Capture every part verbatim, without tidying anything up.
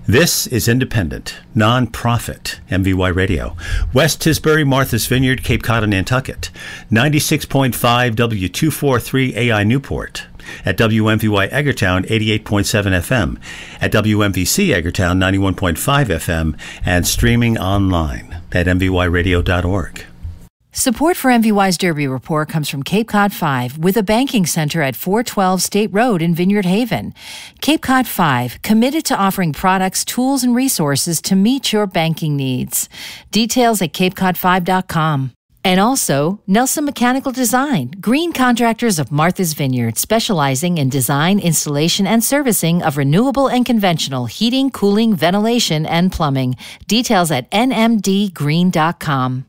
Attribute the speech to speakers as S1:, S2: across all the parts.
S1: This is independent, non-profit M V Y Radio. West Tisbury, Martha's Vineyard, Cape Cod, and Nantucket. ninety-six point five W two forty-three A I Newport. At W M V Y Eggertown, eighty-eight point seven F M. At W M V C Eggertown, ninety-one point five F M. And streaming online at m v y radio dot org.
S2: Support for M V Y's Derby Report comes from Cape Cod five, with a banking center at four twelve State Road in Vineyard Haven. Cape Cod five, committed to offering products, tools, and resources to meet your banking needs. Details at cape cod five dot com. And also, Nelson Mechanical Design, green contractors of Martha's Vineyard, specializing in design, installation, and servicing of renewable and conventional heating, cooling, ventilation, and plumbing. Details at n m d green dot com.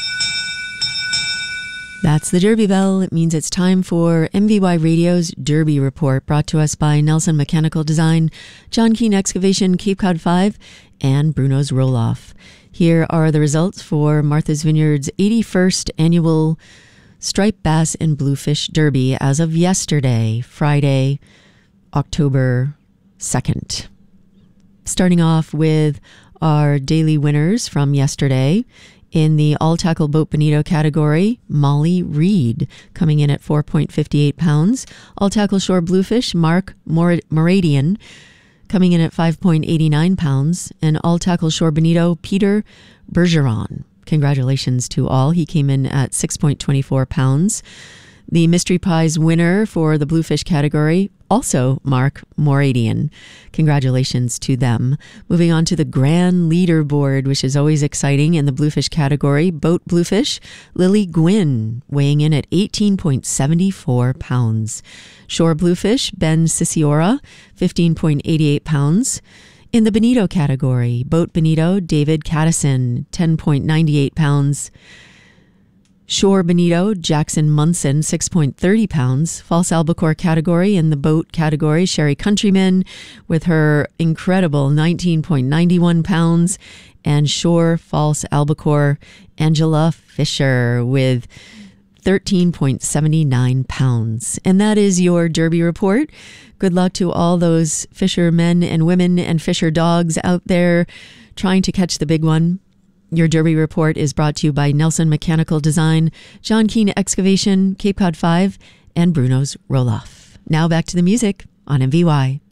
S3: That's the Derby Bell. It means it's time for M V Y Radio's Derby Report, brought to us by Nelson Mechanical Design, John Keane Excavation, Cape Cod five, and Bruno's Roll-Off. Here are the results for Martha's Vineyard's eighty-first Annual Striped Bass and Bluefish Derby as of yesterday, Friday, October second. Starting off with our daily winners from yesterday. In the all-tackle boat bonito category, Molly Reed, coming in at four point five eight pounds. All-tackle shore bluefish, Mark Mor- Moradian, coming in at five point eight nine pounds. And all-tackle shore bonito, Peter Bergeron. Congratulations to all. He came in at six point two four pounds. The Mystery Pies winner for the bluefish category, also Mark Moradian. Congratulations to them. Moving on to the grand leaderboard, which is always exciting in the bluefish category. Boat bluefish, Lily Gwynn, weighing in at eighteen point seven four pounds. Shore bluefish, Ben Ciciora, fifteen point eight eight pounds. In the bonito category, boat bonito, David Caddison, ten point nine eight pounds. Shore bonito, Jackson Munson, six point three zero pounds. False albacore category. In the boat category, Sherry Countryman with her incredible nineteen point nine one pounds. And shore false albacore, Angela Fisher with thirteen point seven nine pounds. And that is your Derby Report. Good luck to all those fishermen and women and fisher dogs out there trying to catch the big one. Your Derby Report is brought to you by Nelson Mechanical Design, John Keane Excavation, Cape Cod five, and Bruno's Roll-Off. Now back to the music on M V Y.